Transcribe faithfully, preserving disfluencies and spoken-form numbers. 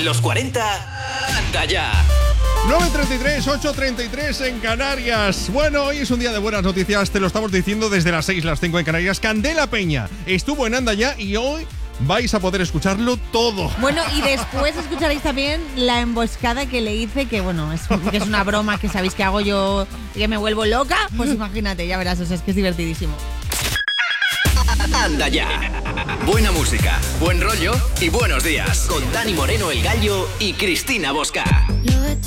Los cuarenta, anda ya. nueve treinta y tres, ocho treinta y tres en Canarias. Bueno, hoy es un día de buenas noticias, te lo estamos diciendo desde las seis, las cinco en Canarias. Candela Peña estuvo en Anda Ya y hoy vais a poder escucharlo todo. Bueno, y después escucharéis también la emboscada que le hice, que bueno, es, que es una broma que sabéis que hago yo, que me vuelvo loca. Pues imagínate, ya verás, o sea, es que es divertidísimo. Anda Ya. Buena música, buen rollo y buenos días. Con Dani Moreno, El Gallo y Cristina Bosca.